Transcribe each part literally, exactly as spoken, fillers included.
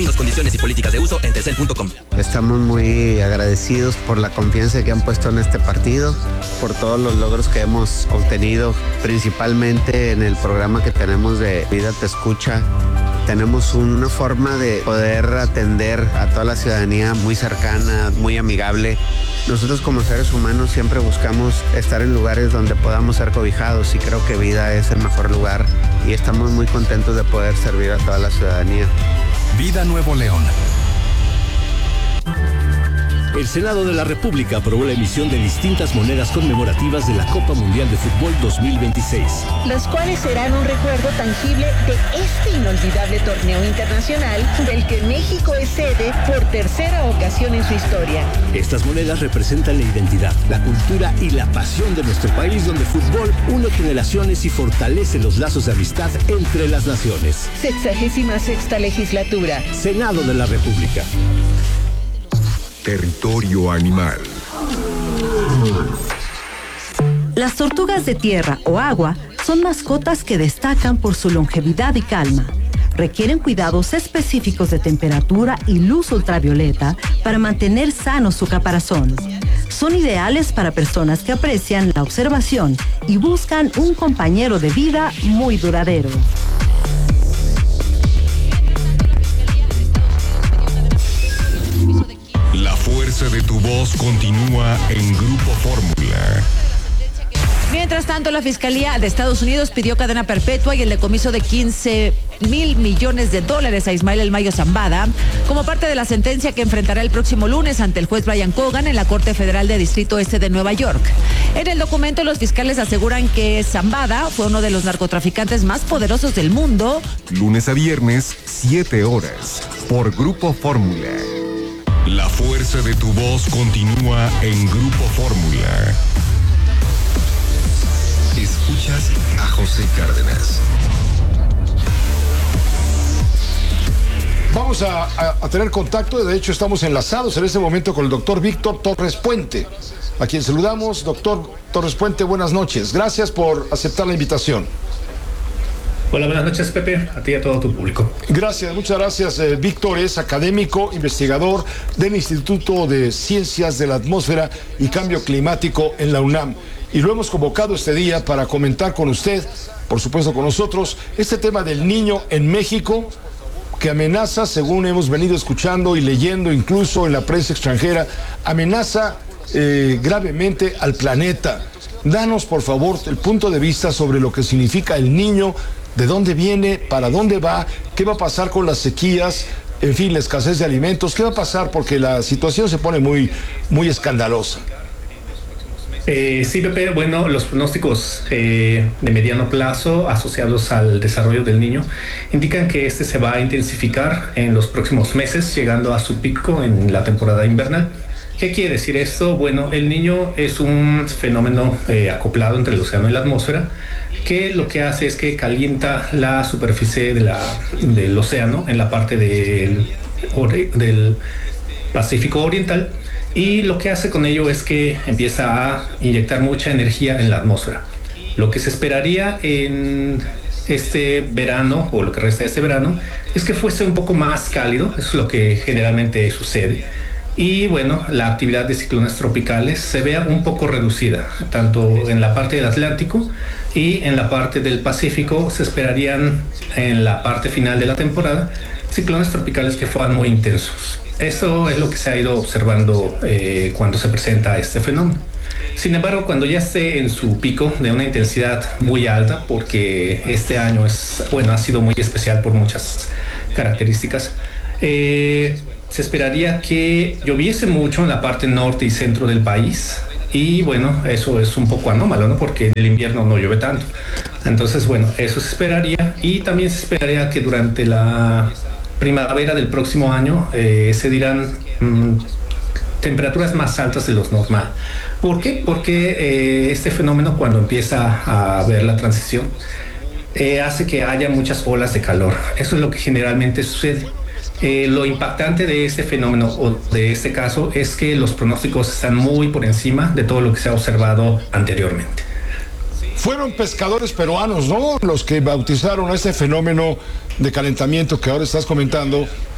Términos, condiciones y políticas de uso en telcel punto com. Estamos muy agradecidos por la confianza que han puesto en este partido, por todos los logros que hemos obtenido, principalmente en el programa que tenemos de Vida Te Escucha. Tenemos una forma de poder atender a toda la ciudadanía muy cercana, muy amigable. Nosotros como seres humanos siempre buscamos estar en lugares donde podamos ser cobijados y creo que Vida es el mejor lugar y estamos muy contentos de poder servir a toda la ciudadanía. Vida Nuevo León. El Senado de la República aprobó la emisión de distintas monedas conmemorativas de la Copa Mundial de Fútbol dos mil veintiséis. Las cuales serán un recuerdo tangible de este inolvidable torneo internacional del que México es sede por tercera ocasión en su historia. Estas monedas representan la identidad, la cultura y la pasión de nuestro país, donde el fútbol une generaciones y fortalece los lazos de amistad entre las naciones. Sexagésima sexta legislatura. Senado de la República. Territorio animal. Las tortugas de tierra o agua son mascotas que destacan por su longevidad y calma. Requieren cuidados específicos de temperatura y luz ultravioleta para mantener sano su caparazón. Son ideales para personas que aprecian la observación y buscan un compañero de vida muy duradero. La fuerza de tu voz continúa en Grupo Fórmula. Mientras tanto, la Fiscalía de Estados Unidos pidió cadena perpetua y el decomiso de quince mil millones de dólares a Ismael El Mayo Zambada como parte de la sentencia que enfrentará el próximo lunes ante el juez Brian Cogan en la Corte Federal de Distrito Este de Nueva York. En el documento, los fiscales aseguran que Zambada fue uno de los narcotraficantes más poderosos del mundo. Lunes a viernes, siete horas, por Grupo Fórmula. La fuerza de tu voz continúa en Grupo Fórmula. Escuchas a José Cárdenas. Vamos a, a, a tener contacto, de hecho estamos enlazados en este momento con el doctor Víctor Torres Puente, a quien saludamos. Doctor Torres Puente, buenas noches. Gracias por aceptar la invitación. Hola, buenas noches, Pepe, a ti y a todo tu público. Gracias, muchas gracias. Eh, Víctor es académico, investigador del Instituto de Ciencias de la Atmósfera y Cambio Climático en la UNAM. Y lo hemos convocado este día para comentar con usted, por supuesto con nosotros, este tema del niño en México, que amenaza, según hemos venido escuchando y leyendo incluso en la prensa extranjera, amenaza eh, gravemente al planeta. Danos, por favor, el punto de vista sobre lo que significa el niño, de dónde viene, para dónde va, qué va a pasar con las sequías, en fin, la escasez de alimentos, qué va a pasar porque la situación se pone muy, muy escandalosa. Eh, sí, Pepe, bueno, los pronósticos eh, de mediano plazo asociados al desarrollo del niño indican que este se va a intensificar en los próximos meses, llegando a su pico en la temporada invernal. ¿Qué quiere decir esto? Bueno, el niño es un fenómeno eh, acoplado entre el océano y la atmósfera, que lo que hace es que calienta la superficie de la, del océano en la parte del, del Pacífico Oriental, y lo que hace con ello es que empieza a inyectar mucha energía en la atmósfera. Lo que se esperaría en este verano, o lo que resta de este verano, es que fuese un poco más cálido. Eso es lo que generalmente sucede. Y bueno, la actividad de ciclones tropicales se vea un poco reducida, tanto en la parte del Atlántico y en la parte del Pacífico. Se esperarían en la parte final de la temporada ciclones tropicales que fueran muy intensos. Eso es lo que se ha ido observando eh, cuando se presenta este fenómeno. Sin embargo, cuando ya esté en su pico de una intensidad muy alta, porque este año es, bueno, ha sido muy especial por muchas características, eh, se esperaría que lloviese mucho en la parte norte y centro del país. Y bueno, eso es un poco anómalo, ¿no? Porque en el invierno no llueve tanto. Entonces, bueno, eso se esperaría. Y también se esperaría que durante la primavera del próximo año eh, se dirán mmm, temperaturas más altas de lo normal. ¿Por qué? Porque eh, este fenómeno, cuando empieza a haber la transición, eh, hace que haya muchas olas de calor. Eso es lo que generalmente sucede. Eh, lo impactante de este fenómeno o de este caso es que los pronósticos están muy por encima de todo lo que se ha observado anteriormente. Fueron pescadores peruanos, ¿no?, los que bautizaron a este fenómeno de calentamiento que ahora estás comentando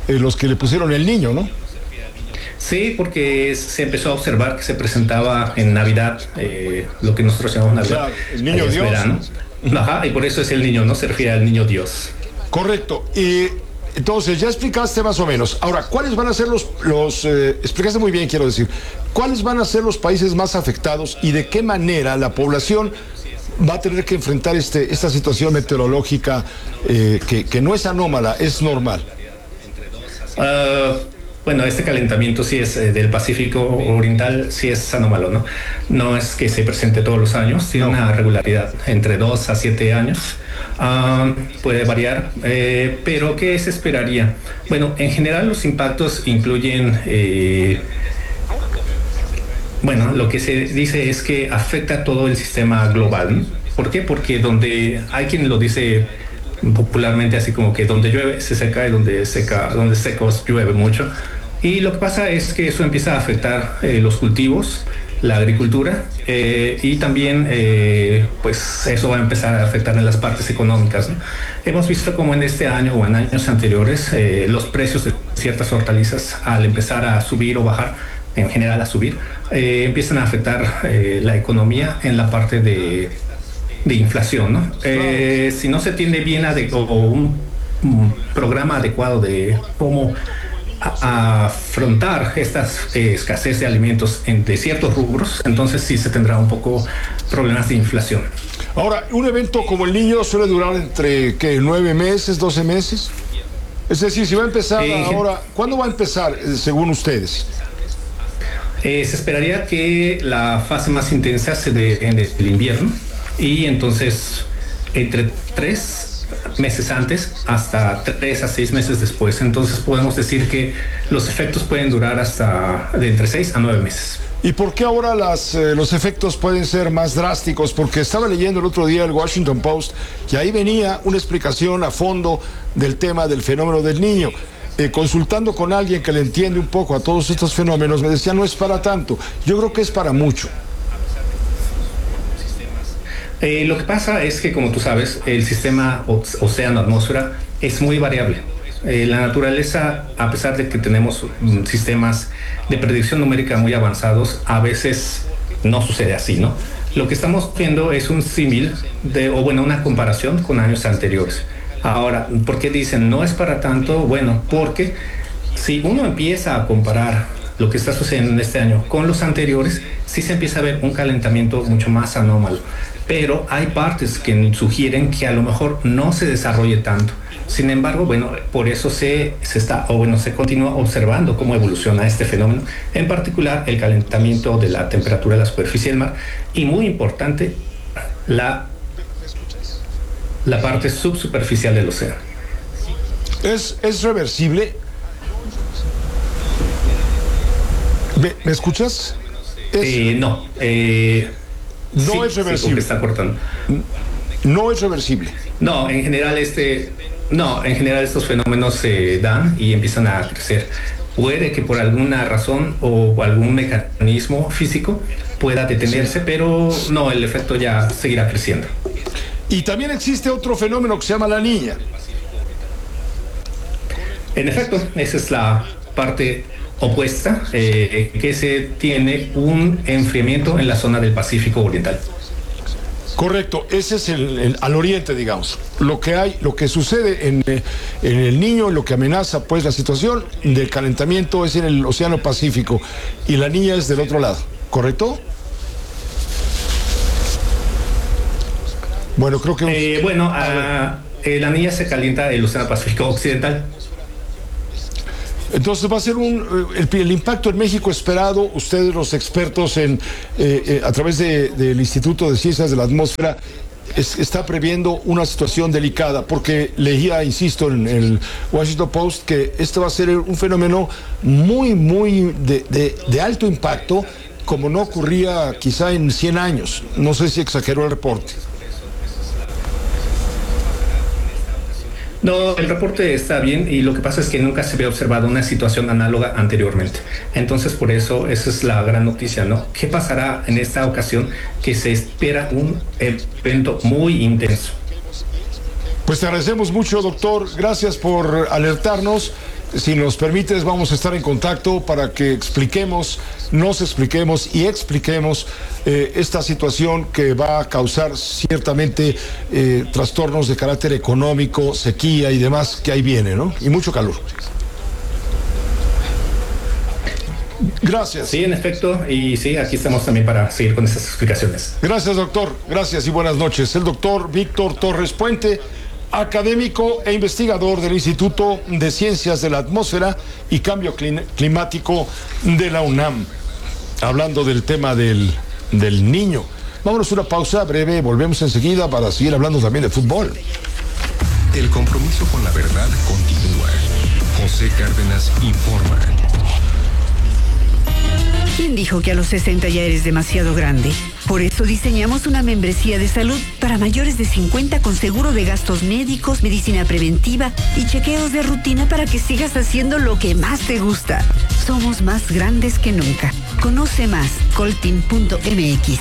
eh, los que le pusieron el niño, ¿no? Sí, porque se empezó a observar que se presentaba en Navidad, eh, lo que nosotros llamamos Navidad. Claro, el niño Dios. Verano. Ajá, y por eso es el niño, ¿no? Se refiere al niño Dios. Correcto. Y entonces, ya explicaste más o menos. Ahora, ¿cuáles van a ser los, los eh, explicaste muy bien, quiero decir, cuáles van a ser los países más afectados y de qué manera la población va a tener que enfrentar este, esta situación meteorológica eh, que, que no es anómala, es normal? Uh, bueno, este calentamiento sí es eh, del Pacífico Oriental, sí es anómalo, ¿no? No es que se presente todos los años, tiene no. una regularidad entre dos a siete años. Uh, puede variar, eh, pero ¿qué se esperaría? Bueno, en general los impactos incluyen, eh, bueno, lo que se dice es que afecta todo el sistema global, ¿no? ¿Por qué? Porque donde hay quien lo dice popularmente así como que donde llueve se seca y donde seca, donde secos llueve mucho. Y lo que pasa es que eso empieza a afectar eh, los cultivos, la agricultura eh, y también eh, pues eso va a empezar a afectar en las partes económicas, ¿no? Hemos visto como en este año o en años anteriores eh, los precios de ciertas hortalizas al empezar a subir o bajar, en general a subir, eh, empiezan a afectar eh, la economía en la parte de de inflación, ¿no? Eh, si no se tiene bien ade- o un, un programa adecuado de cómo a- a afrontar esta eh, escasez de alimentos en, de ciertos rubros, entonces sí se tendrá un poco problemas de inflación. Ahora, un evento como el niño suele durar entre, ¿qué? ¿nueve meses, doce meses? Es decir, si va a empezar eh, ahora, ¿cuándo va a empezar, según ustedes? Eh, se esperaría que la fase más intensa se dé en el invierno, y entonces entre tres meses antes hasta tres a seis meses después. Entonces podemos decir que los efectos pueden durar hasta de entre seis a nueve meses. ¿Y por qué ahora las, eh, los efectos pueden ser más drásticos? Porque estaba leyendo el otro día el Washington Post y ahí venía una explicación a fondo del tema del fenómeno del niño. Eh, consultando con alguien que le entiende un poco a todos estos fenómenos, me decía, no es para tanto. Yo creo que es para mucho. Eh, lo que pasa es que, como tú sabes, el sistema océano-atmósfera es muy variable. Eh, la naturaleza, a pesar de que tenemos um, sistemas de predicción numérica muy avanzados, a veces no sucede así, ¿no? Lo que estamos viendo es un símil, de, o bueno, una comparación con años anteriores. Ahora, ¿por qué dicen no es para tanto? Bueno, porque si uno empieza a comparar lo que está sucediendo en este año con los anteriores, sí se empieza a ver un calentamiento mucho más anómalo. Pero hay partes que sugieren que a lo mejor no se desarrolle tanto. Sin embargo, bueno, por eso se, se está, o bueno, se continúa observando cómo evoluciona este fenómeno, en particular el calentamiento de la temperatura de la superficie del mar y, muy importante, la, la parte subsuperficial del océano. ¿Es, es reversible? ¿Me, ¿me escuchas? Es... Eh, no, eh... No sí, es reversible. Sí, está cortando. No es reversible. No, en general este, no, en general estos fenómenos se dan y empiezan a crecer. Puede que por alguna razón o algún mecanismo físico pueda detenerse, sí, pero no, el efecto ya seguirá creciendo. Y también existe otro fenómeno que se llama la niña. En efecto, esa es la parte opuesta, eh, que se tiene un enfriamiento en la zona del Pacífico Oriental. Correcto, ese es el, el al oriente, digamos. Lo que hay, lo que sucede en, en el niño, lo que amenaza pues la situación del calentamiento es en el Océano Pacífico y la niña es del otro lado, ¿correcto? Bueno, creo que... Eh, bueno, a, eh, la niña se calienta el Océano Pacífico Occidental. Entonces va a ser un el, el impacto en México esperado. Ustedes, los expertos en eh, eh, a través de, del Instituto de Ciencias de la Atmósfera, es, está previendo una situación delicada, porque leía, insisto, en el Washington Post que este va a ser un fenómeno muy, muy de, de, de alto impacto, como no ocurría quizá en cien años. No sé si exageró el reporte. No, el reporte está bien y lo que pasa es que nunca se había observado una situación análoga anteriormente. Entonces, por eso, esa es la gran noticia, ¿no? ¿Qué pasará en esta ocasión? Que se espera un evento muy intenso. Pues te agradecemos mucho, doctor. Gracias por alertarnos si nos permites, vamos a estar en contacto para que expliquemos, nos expliquemos y expliquemos eh, esta situación que va a causar ciertamente eh, trastornos de carácter económico, sequía y demás que ahí viene, ¿no? Y mucho calor. Gracias. Sí, en efecto, y sí, aquí estamos también para seguir con estas explicaciones. Gracias, doctor. Gracias y buenas noches. El doctor Víctor Torres Puente, académico e investigador del Instituto de Ciencias de la Atmósfera y Cambio Climático de la UNAM, hablando del tema del, del niño. Vámonos a una pausa breve, volvemos enseguida para seguir hablando también de fútbol. El compromiso con la verdad continúa. José Cárdenas informa. ¿Quién dijo que a los sesenta ya eres demasiado grande? Por eso diseñamos una membresía de salud para mayores de cincuenta con seguro de gastos médicos, medicina preventiva y chequeos de rutina para que sigas haciendo lo que más te gusta. Somos más grandes que nunca. Conoce más, coltin punto m x.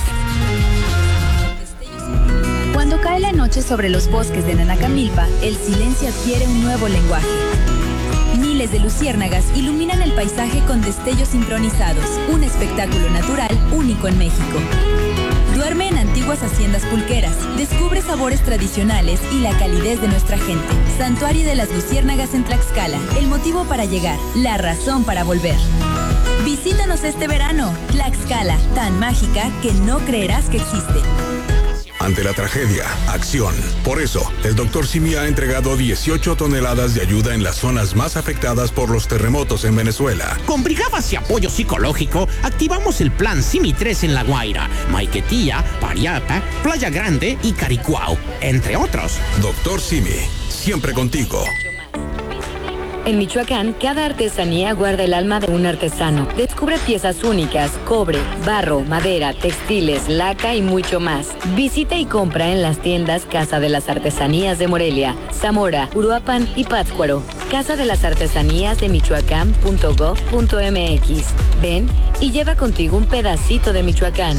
Cuando cae la noche sobre los bosques de Nanacamilpa, el silencio adquiere un nuevo lenguaje. Miles de luciérnagas iluminan el paisaje con destellos sincronizados, un espectáculo natural único en México. Duerme en antiguas haciendas pulqueras, descubre sabores tradicionales y la calidez de nuestra gente. Santuario de las Luciérnagas en Tlaxcala, el motivo para llegar, la razón para volver. Visítanos este verano, Tlaxcala, tan mágica que no creerás que existe. Ante la tragedia, acción. Por eso, el doctor Simi ha entregado dieciocho toneladas de ayuda en las zonas más afectadas por los terremotos en Venezuela. Con brigadas y apoyo psicológico, activamos el plan Simi tres en La Guaira, Maiquetía, Pariapa, Playa Grande y Caricuao, entre otros. Doctor Simi, siempre contigo. En Michoacán, cada artesanía guarda el alma de un artesano. Descubre piezas únicas, cobre, barro, madera, textiles, laca y mucho más. Visita y compra en las tiendas Casa de las Artesanías de Morelia, Zamora, Uruapan y Pátzcuaro. Casa de las Artesanías de Michoacán punto gov punto m x. Ven y lleva contigo un pedacito de Michoacán.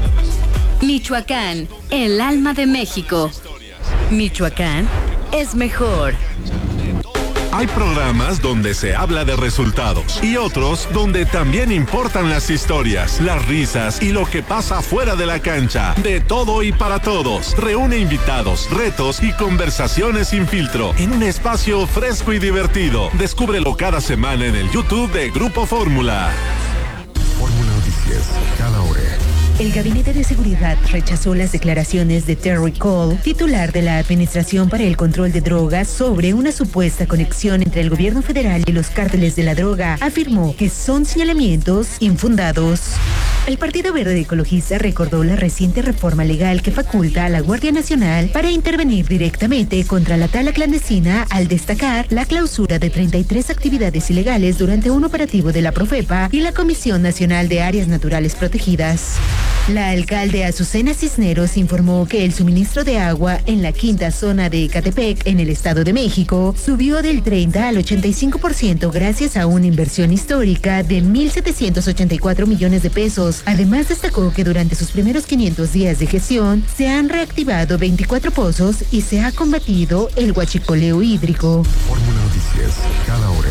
Michoacán, el alma de México. Michoacán es mejor. Hay programas donde se habla de resultados y otros donde también importan las historias, las risas y lo que pasa fuera de la cancha. De todo y para todos. Reúne invitados, retos y conversaciones sin filtro en un espacio fresco y divertido. Descúbrelo cada semana en el YouTube de Grupo Fórmula. Fórmula Noticias, cada hora. El Gabinete de Seguridad rechazó las declaraciones de Terry Cole, titular de la Administración para el Control de Drogas, sobre una supuesta conexión entre el gobierno federal y los cárteles de la droga. Afirmó que son señalamientos infundados. El Partido Verde Ecologista recordó la reciente reforma legal que faculta a la Guardia Nacional para intervenir directamente contra la tala clandestina, al destacar la clausura de treinta y tres actividades ilegales durante un operativo de la Profepa y la Comisión Nacional de Áreas Naturales Protegidas. La alcalde Azucena Cisneros informó que el suministro de agua en la quinta zona de Ecatepec, en el Estado de México, subió del treinta al ochenta y cinco por ciento gracias a una inversión histórica de mil setecientos ochenta y cuatro millones de pesos. Además, destacó que durante sus primeros quinientos días de gestión se han reactivado veinticuatro pozos y se ha combatido el huachicoleo hídrico. Fórmula Noticias, cada hora.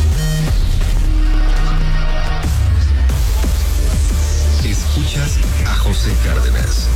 Escuchas a José Cárdenas.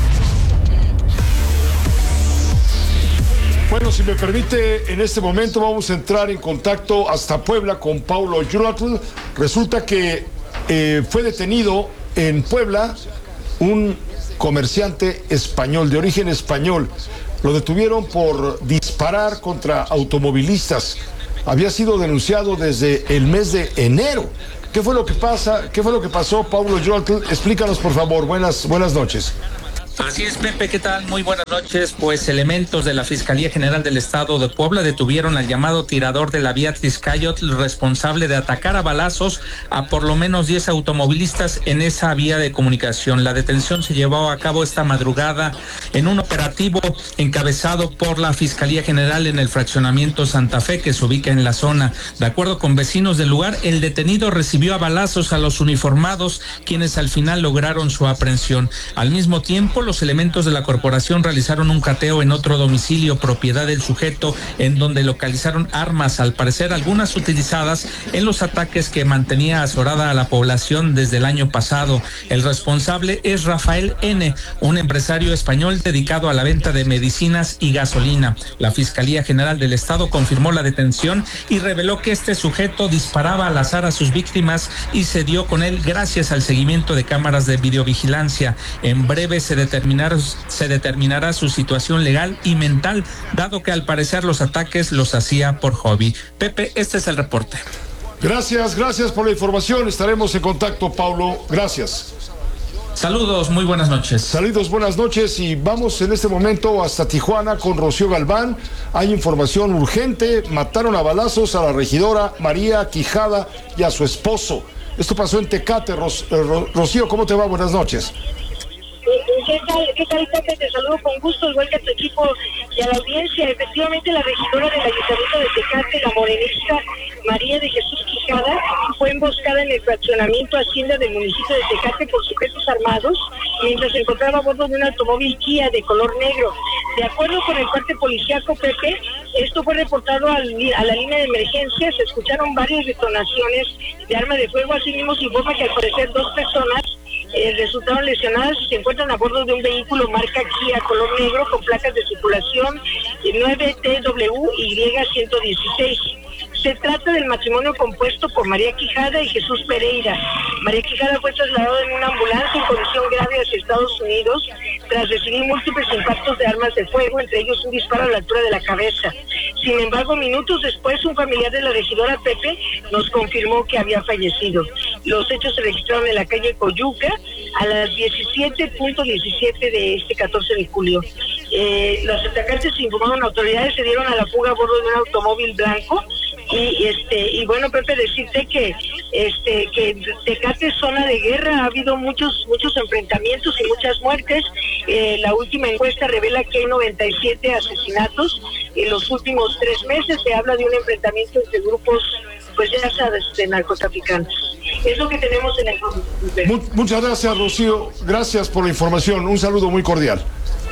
Bueno, si me permite, en este momento vamos a entrar en contacto hasta Puebla con Paulo Yurotl. Resulta que eh, fue detenido en Puebla un comerciante español, de origen español. Lo detuvieron por disparar contra automovilistas. Había sido denunciado desde el mes de enero. ¿Qué fue lo que pasa? ¿Qué fue lo que pasó, Paulo Yurotl? Explícanos, por favor. Buenas, buenas noches. Así es, Pepe, ¿qué tal? Muy buenas noches. Pues elementos de la Fiscalía General del Estado de Puebla detuvieron al llamado tirador de la vía Tliscayotl, responsable de atacar a balazos a por lo menos diez automovilistas en esa vía de comunicación. La detención se llevó a cabo esta madrugada en un operativo encabezado por la Fiscalía General en el fraccionamiento Santa Fe, que se ubica en la zona. De acuerdo con vecinos del lugar, el detenido recibió a balazos a los uniformados, quienes al final lograron su aprehensión. Al mismo tiempo, los elementos de la corporación realizaron un cateo en otro domicilio propiedad del sujeto, en donde localizaron armas, al parecer algunas utilizadas en los ataques que mantenía azorada a la población desde el año pasado. El responsable es Rafael N., un empresario español dedicado a la venta de medicinas y gasolina. La Fiscalía General del Estado confirmó la detención y reveló que este sujeto disparaba al azar a sus víctimas y se dio con él gracias al seguimiento de cámaras de videovigilancia. En breve se determinará, se determinará su situación legal y mental, dado que al parecer los ataques los hacía por hobby. Pepe, este es el reporte. Gracias, gracias por la información. Estaremos en contacto, Paulo. Gracias. Saludos, muy buenas noches. Saludos, buenas noches, y vamos en este momento hasta Tijuana con Rocío Galván. Hay información urgente: mataron a balazos a la regidora María Quijada y a su esposo. Esto pasó en Tecate. Ro Ro Rocío, ¿cómo te va? Buenas noches. ¿Qué tal, qué tal, Pepe? Te saludo con gusto, igual que a tu equipo y a la audiencia. Efectivamente, la regidora del Ayuntamiento de Tecate, la morenista María de Jesús Quijada, fue emboscada en el fraccionamiento Hacienda del municipio de Tecate por sujetos armados mientras se encontraba a bordo de un automóvil Kia de color negro. De acuerdo con el parte policíaco, Pepe, esto fue reportado al, a la línea de emergencia. Se escucharon varias detonaciones de arma de fuego. Así mismo se informa que al parecer dos personas Eh, resultaron lesionadas y se encuentran a bordo de un vehículo marca Kia color negro con placas de circulación nueve T W Y ciento dieciséis. Se trata del matrimonio compuesto por María Quijada y Jesús Pereira. María Quijada fue trasladada en una ambulancia en condición grave hacia Estados Unidos tras recibir múltiples impactos de armas de fuego, entre ellos un disparo a la altura de la cabeza. Sin embargo, minutos después, un familiar de la regidora, Pepe, nos confirmó que había fallecido. Los hechos se registraron en la calle Coyuca a las diecisiete punto diecisiete de este catorce de julio. Eh, los atacantes, informaron autoridades, se dieron a la fuga a bordo de un automóvil blanco. Y este y bueno, Pepe, decirte que este que Tecate es zona de guerra. Ha habido muchos muchos enfrentamientos y muchas muertes. Eh, la última encuesta revela que hay noventa y siete asesinatos en los últimos tres meses. Se habla de un enfrentamiento entre grupos, pues ya sabes, de narcotraficantes. Es lo que tenemos en el... Muchas gracias, Rocío. Gracias por la información. Un saludo muy cordial.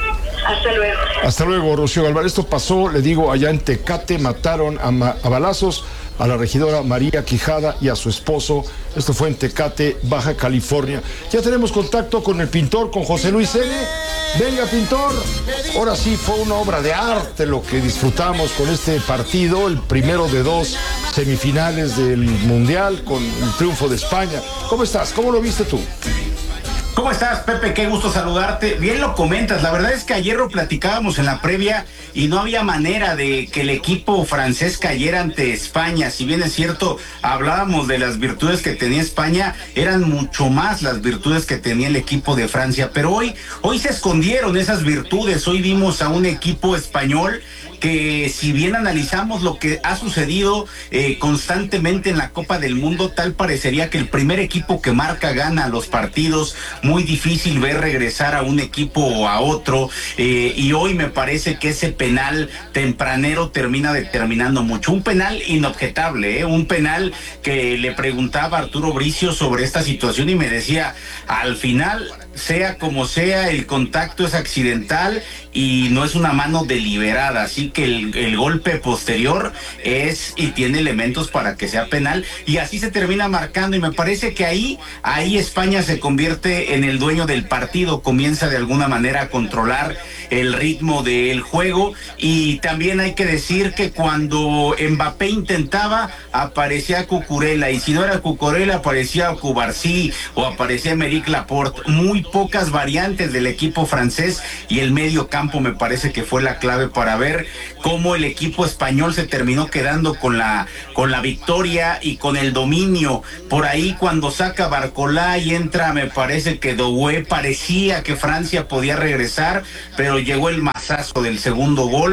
Hasta luego. Hasta luego, Rocío Galván. Esto pasó, le digo, allá en Tecate. Mataron a, a balazos a la regidora María Quijada y a su esposo. Esto fue en Tecate, Baja California. Ya tenemos contacto con el pintor, con José Luis N. Venga, pintor. Ahora sí fue una obra de arte lo que disfrutamos con este partido, el primero de dos semifinales del Mundial, con el triunfo de España. ¿Cómo estás? ¿Cómo lo viste tú? ¿Cómo estás, Pepe? Qué gusto saludarte. Bien lo comentas. La verdad es que ayer lo platicábamos en la previa y no había manera de que el equipo francés cayera ante España. Si bien es cierto, hablábamos de las virtudes que tenía España, eran mucho más las virtudes que tenía el equipo de Francia. Pero hoy, hoy se escondieron esas virtudes. Hoy vimos a un equipo español que, si bien analizamos lo que ha sucedido eh, constantemente en la Copa del Mundo, tal parecería que el primer equipo que marca gana los partidos. Muy difícil ver regresar a un equipo o a otro, eh, y hoy me parece que ese penal tempranero termina determinando mucho. Un penal inobjetable, ¿eh? Un penal que le preguntaba a Arturo Bricio sobre esta situación y me decía, al final, sea como sea, el contacto es accidental y no es una mano deliberada, así que el, el golpe posterior es y tiene elementos para que sea penal, y así se termina marcando, y me parece que ahí, ahí España se convierte en el dueño del partido, comienza de alguna manera a controlar el ritmo del juego. Y también hay que decir que cuando Mbappé intentaba, aparecía Cucurella, y si no era Cucurella, aparecía Cubarsí o aparecía Aymeric Laporte. Muy pocas variantes del equipo francés, y el medio campo me parece que fue la clave para ver cómo el equipo español se terminó quedando con la con la victoria y con el dominio. Por ahí, cuando saca Barcolá y entra, me parece que Doué, parecía que Francia podía regresar, pero llegó el mazazo del segundo gol.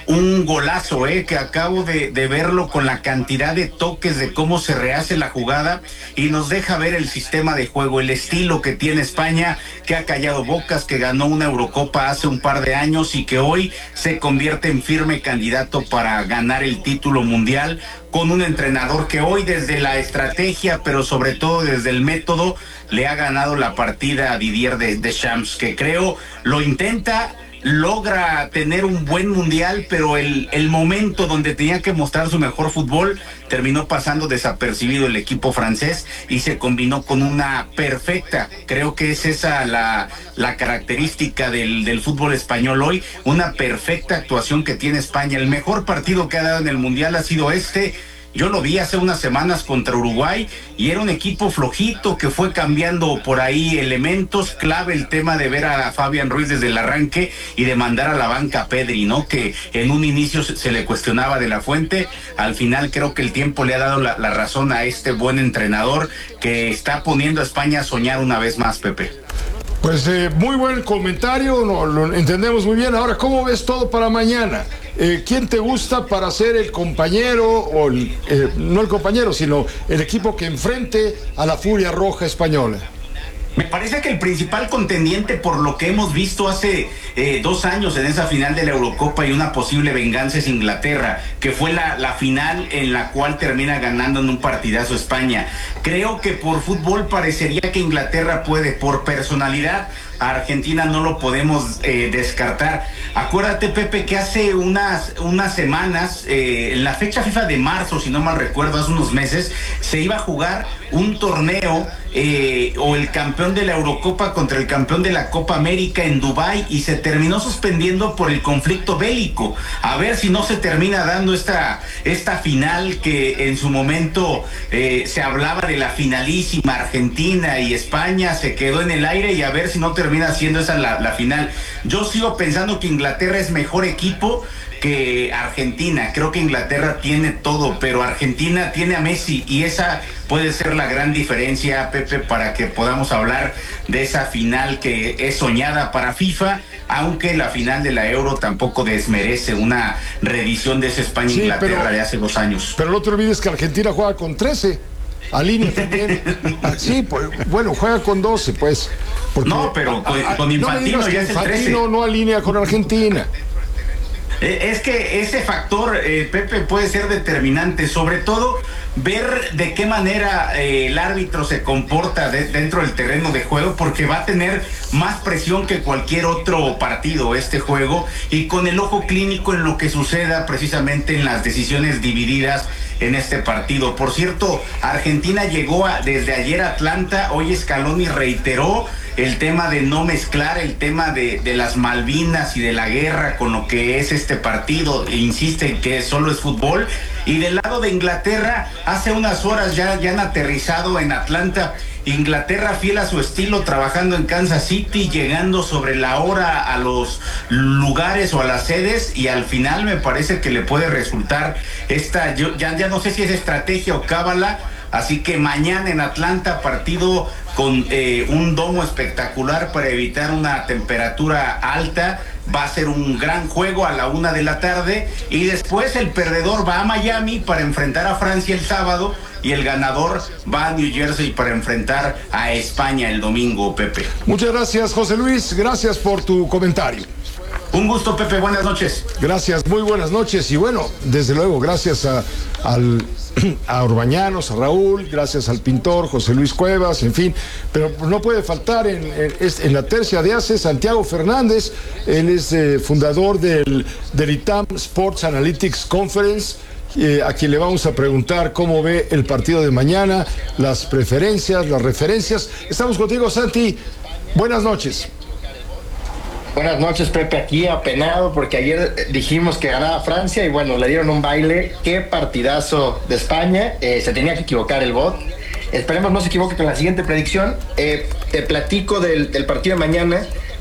un golazo, eh, que acabo de, de verlo con la cantidad de toques, de cómo se rehace la jugada y nos deja ver el sistema de juego, el estilo que tiene España, que ha callado bocas, que ganó una Eurocopa hace un par de años y que hoy se convierte en firme candidato para ganar el título mundial, con un entrenador que hoy desde la estrategia, pero sobre todo desde el método, le ha ganado la partida a Didier Deschamps, que creo lo intenta, logra tener un buen mundial, pero el, el momento donde tenía que mostrar su mejor fútbol terminó pasando desapercibido el equipo francés y se combinó con una perfecta, creo que es esa la, la característica del, del fútbol español hoy, una perfecta actuación que tiene España. El mejor partido que ha dado en el mundial ha sido este. Yo lo vi hace unas semanas contra Uruguay y era un equipo flojito que fue cambiando por ahí elementos, clave el tema de ver a Fabián Ruiz desde el arranque y de mandar a la banca a Pedri, ¿no? Que en un inicio se, se le cuestionaba de la Fuente, al final creo que el tiempo le ha dado la, la razón a este buen entrenador que está poniendo a España a soñar una vez más, Pepe. Pues eh, muy buen comentario, no, lo entendemos muy bien. Ahora, ¿cómo ves todo para mañana? Eh, ¿Quién te gusta para ser el compañero, o el, eh, no el compañero, sino el equipo que enfrente a la Furia Roja española? Me parece que el principal contendiente, por lo que hemos visto hace eh, dos años en esa final de la Eurocopa y una posible venganza, es Inglaterra, que fue la, la final en la cual termina ganando en un partidazo España. Creo que por fútbol parecería que Inglaterra puede, por personalidad, a Argentina no lo podemos eh, descartar. Acuérdate, Pepe, que hace unas, unas semanas, eh, en la fecha FIFA de marzo, si no mal recuerdo, hace unos meses, se iba a jugar un torneo eh, o el campeón de la Eurocopa contra el campeón de la Copa América en Dubái y se terminó suspendiendo por el conflicto bélico. A ver si no se termina dando esta, esta final que en su momento eh, se hablaba de la finalísima Argentina y España, se quedó en el aire y a ver si no termina siendo esa la, la final. Yo sigo pensando que Inglaterra es mejor equipo que Argentina. Creo que Inglaterra tiene todo, pero Argentina tiene a Messi y esa puede ser la gran diferencia, Pepe, para que podamos hablar de esa final que es soñada para FIFA, aunque la final de la Euro tampoco desmerece una reedición de esa España-Inglaterra sí, de hace dos años. Pero no te olvides que Argentina juega con trece. Alinea también. Sí, pues, bueno, juega con doce, pues. Porque, no, pero con, a, a, con Infantino no ya es el trece. Infantino no alinea con Argentina. Es que ese factor, eh, Pepe, puede ser determinante, sobre todo ver de qué manera eh, el árbitro se comporta de, dentro del terreno de juego, porque va a tener más presión que cualquier otro partido este juego, y con el ojo clínico en lo que suceda precisamente en las decisiones divididas en este partido. Por cierto, Argentina llegó a, desde ayer a Atlanta, hoy Scaloni reiteró el tema de no mezclar el tema de, de las Malvinas y de la guerra con lo que es este partido, e insiste en que solo es fútbol. Y del lado de Inglaterra, hace unas horas ya, ya han aterrizado en Atlanta. Inglaterra fiel a su estilo, trabajando en Kansas City, llegando sobre la hora a los lugares o a las sedes, y al final me parece que le puede resultar esta, yo ya, ya no sé si es estrategia o cábala. Así que mañana en Atlanta, partido con eh, un domo espectacular para evitar una temperatura alta. Va a ser un gran juego a la una de la tarde, y después el perdedor va a Miami para enfrentar a Francia el sábado, y el ganador va a New Jersey para enfrentar a España el domingo, Pepe. Muchas gracias, José Luis, gracias por tu comentario. Un gusto, Pepe, buenas noches. Gracias, muy buenas noches, y bueno, desde luego, gracias a, al, a Orbañanos, a Raúl, gracias al pintor José Luis Cuevas, en fin, pero no puede faltar en, en, en la tercia de ACE Santiago Fernández. Él es eh, fundador del, del I T A M Sports Analytics Conference, eh, a quien le vamos a preguntar cómo ve el partido de mañana, las preferencias, las referencias. Estamos contigo, Santi, buenas noches. Buenas noches, Pepe, aquí apenado porque ayer dijimos que ganaba Francia y bueno, le dieron un baile. Qué partidazo de España, eh, se tenía que equivocar el bot. Esperemos no se equivoque con la siguiente predicción. Eh, te platico del, del partido de mañana.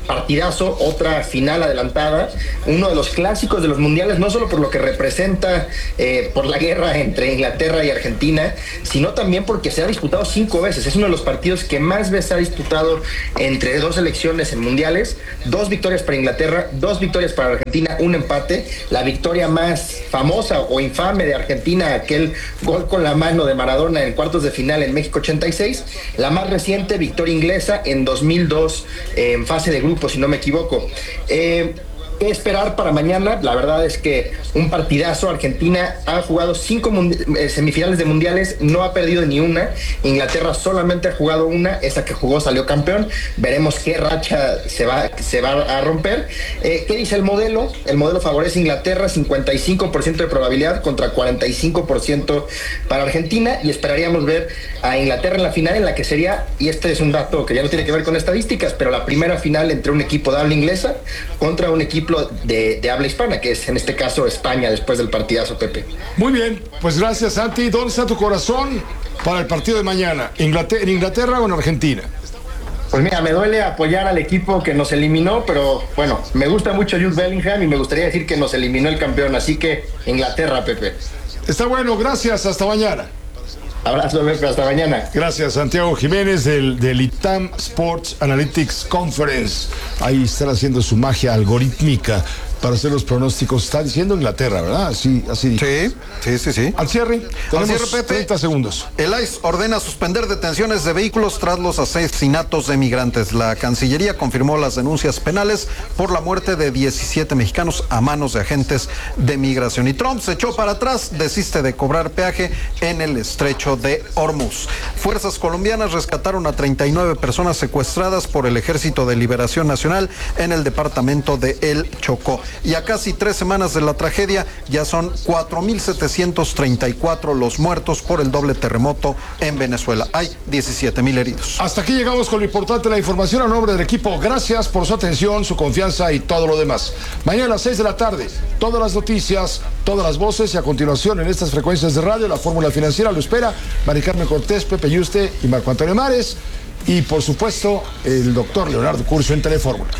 partidazo, otra final adelantada, uno de los clásicos de los mundiales, no solo por lo que representa eh, por la guerra entre Inglaterra y Argentina, sino también porque se ha disputado cinco veces. Es uno de los partidos que más veces se ha disputado entre dos selecciones en mundiales. Dos victorias para Inglaterra, dos victorias para Argentina, un empate. La victoria más famosa o infame de Argentina, aquel gol con la mano de Maradona en cuartos de final en México ochenta y seis. La más reciente victoria inglesa en dos mil dos eh, en fase de grupo, si no me equivoco. Eh, ¿Qué esperar para mañana? La verdad es que un partidazo. Argentina ha jugado cinco mundi- semifinales de mundiales, no ha perdido ni una. Inglaterra solamente ha jugado una, esa que jugó salió campeón. Veremos qué racha se va, se va a romper. Eh, ¿Qué dice el modelo? El modelo favorece a Inglaterra, cincuenta y cinco por ciento de probabilidad contra cuarenta y cinco por ciento para Argentina, y esperaríamos ver a Inglaterra en la final, en la que sería, y este es un dato que ya no tiene que ver con estadísticas, pero la primera final entre un equipo de habla inglesa contra un equipo De, de habla hispana, que es en este caso España, después del partidazo, Pepe. Muy bien, pues gracias, Santi. ¿Dónde está tu corazón para el partido de mañana? ¿Inglaterra, ¿En Inglaterra o en Argentina? Pues mira, me duele apoyar al equipo que nos eliminó, pero bueno, me gusta mucho Jude Bellingham y me gustaría decir que nos eliminó el campeón, así que Inglaterra, Pepe. Está bueno, gracias, hasta mañana. Abrazo, Pepe, hasta mañana. Gracias, Santiago Jiménez del, del I T A M Sports Analytics Conference. Ahí están haciendo su magia algorítmica para hacer los pronósticos. Está diciendo Inglaterra, ¿verdad? Así, así dice. Sí, sí, sí, sí. Al cierre, tenemos Al cierre, Pepe, treinta segundos. El I C E ordena suspender detenciones de vehículos tras los asesinatos de migrantes. La Cancillería confirmó las denuncias penales por la muerte de diecisiete mexicanos a manos de agentes de migración. Y Trump se echó para atrás, desiste de cobrar peaje en el estrecho de Hormuz. Fuerzas colombianas rescataron a treinta y nueve personas secuestradas por el Ejército de Liberación Nacional en el departamento de El Chocó. Y a casi tres semanas de la tragedia, ya son cuatro mil setecientos treinta y cuatro los muertos por el doble terremoto en Venezuela. Hay diecisiete mil heridos. Hasta aquí llegamos con lo importante de la información a nombre del equipo. Gracias por su atención, su confianza y todo lo demás. Mañana a las seis de la tarde, todas las noticias, todas las voces, y a continuación en estas frecuencias de radio, la fórmula financiera lo espera. Mari Carmen Cortés, Pepe Yuste y Marco Antonio Mares. Y por supuesto, el doctor Leonardo Curcio en Telefórmula.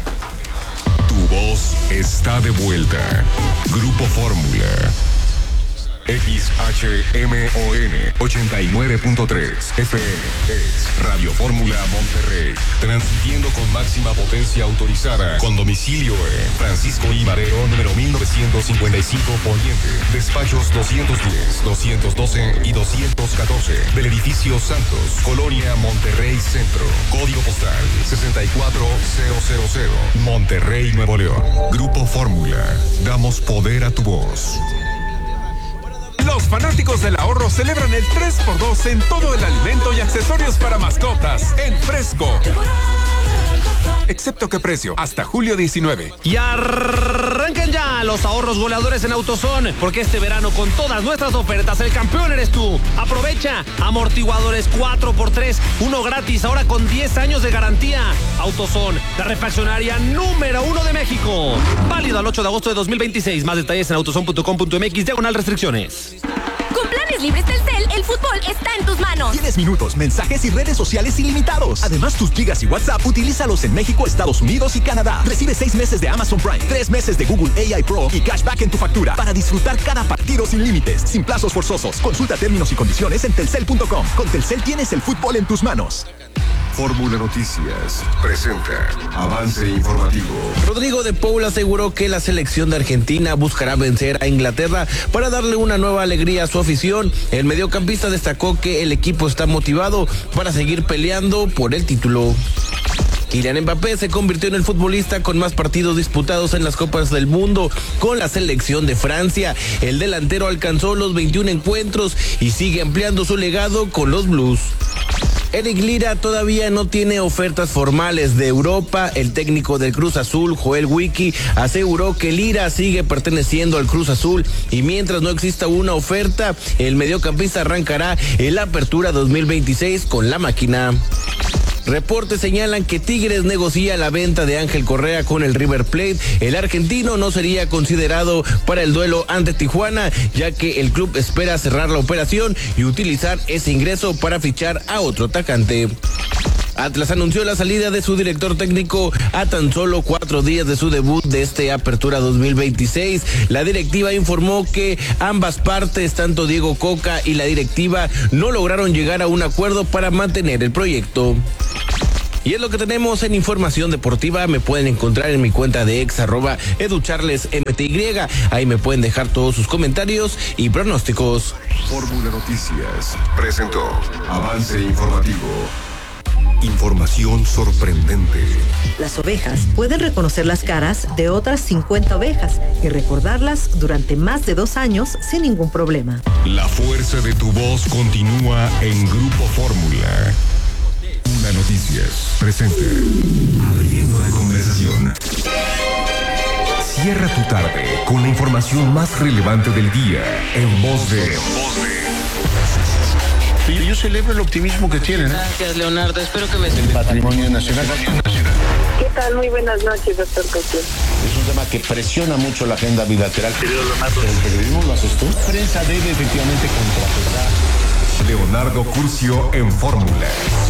Tu voz está de vuelta. Grupo Fórmula. X H M O N ochenta y nueve punto tres F M es Radio Fórmula Monterrey, transmitiendo con máxima potencia autorizada, con domicilio en Francisco I. Madero, número mil novecientos cincuenta y cinco Poniente, despachos doscientos diez, doscientos doce y doscientos catorce, del edificio Santos, Colonia Monterrey Centro, código postal sesenta y cuatro mil, Monterrey, Nuevo León. Grupo Fórmula, damos poder a tu voz. Los fanáticos del ahorro celebran el tres por dos en todo el alimento y accesorios para mascotas en Fresco. Excepto qué precio, hasta julio diecinueve. Y arranquen ya los ahorros goleadores en AutoZone, porque este verano con todas nuestras ofertas el campeón eres tú. Aprovecha amortiguadores cuatro por tres, uno gratis, ahora con diez años de garantía. AutoZone, la refaccionaria número uno de México. Válido al ocho de agosto de dos mil veintiséis. Más detalles en autozone punto com punto m x, diagonal restricciones. Con planes libres Telcel, el fútbol está en tus manos. Tienes minutos, mensajes y redes sociales ilimitados. Además, tus gigas y WhatsApp, utilízalos en México, Estados Unidos y Canadá. Recibe seis meses de Amazon Prime, tres meses de Google A I Pro y cashback en tu factura para disfrutar cada partido sin límites, sin plazos forzosos. Consulta términos y condiciones en telcel punto com. Con Telcel tienes el fútbol en tus manos. Fórmula Noticias presenta Avance Informativo. Rodrigo de Paul aseguró que la selección de Argentina buscará vencer a Inglaterra para darle una nueva alegría a su afición. El mediocampista destacó que el equipo está motivado para seguir peleando por el título. Kylian Mbappé se convirtió en el futbolista con más partidos disputados en las Copas del Mundo con la selección de Francia. El delantero alcanzó los veintiún encuentros y sigue ampliando su legado con los Blues. Eric Lira todavía no tiene ofertas formales de Europa. El técnico del Cruz Azul, Joel Wiki, aseguró que Lira sigue perteneciendo al Cruz Azul y mientras no exista una oferta, el mediocampista arrancará en la Apertura dos mil veintiséis con la máquina. Reportes señalan que Tigres negocia la venta de Ángel Correa con el River Plate. El argentino no sería considerado para el duelo ante Tijuana, ya que el club espera cerrar la operación y utilizar ese ingreso para fichar a otro atacante. Atlas anunció la salida de su director técnico a tan solo cuatro días de su debut de este Apertura dos mil veintiséis. La directiva informó que ambas partes, tanto Diego Coca y la directiva, no lograron llegar a un acuerdo para mantener el proyecto. Y es lo que tenemos en información deportiva. Me pueden encontrar en mi cuenta de ex arroba educharlesmty. Ahí me pueden dejar todos sus comentarios y pronósticos. Fórmula Noticias presentó Avance Informativo. Información sorprendente. Las ovejas pueden reconocer las caras de otras cincuenta ovejas y recordarlas durante más de dos años sin ningún problema. La fuerza de tu voz continúa en Grupo Fórmula. Una Noticias presente. Abriendo la conversación. Cierra tu tarde con la información más relevante del día en voz de... Yo celebro el optimismo que tienen. Gracias, Leonardo. Espero que me... El patrimonio nacional. ¿Qué tal? Muy buenas noches, doctor Cosío. Es un tema que presiona mucho la agenda bilateral. Pero el periodismo lo haces tú. La prensa debe efectivamente contrapesar. Leonardo Curcio en Fórmula.